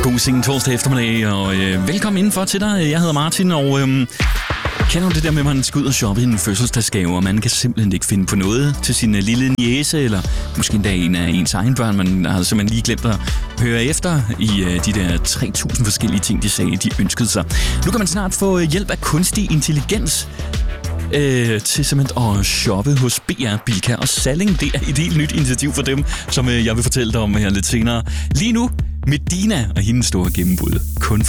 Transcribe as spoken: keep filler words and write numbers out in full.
God sen torsdag eftermiddag, og øh, velkommen indenfor til dig. Jeg hedder Martin, og øh, kender du det der med, at man skal ud og shoppe i en fødselsdagsgave, og man kan simpelthen ikke finde på noget til sin øh, lille niece, eller måske endda en af ens egen børn. Man har simpelthen lige glemt at høre efter i øh, de der tre tusind forskellige ting, de sagde, de ønskede sig. Nu kan man snart få øh, hjælp af kunstig intelligens Øh, til simpelthen at shoppe hos B R Bilka og Salling. Det er et helt nyt initiativ for dem, som øh, jeg vil fortælle dig om her lidt senere. Lige nu, Medina og hendes store gennembrud. Kun for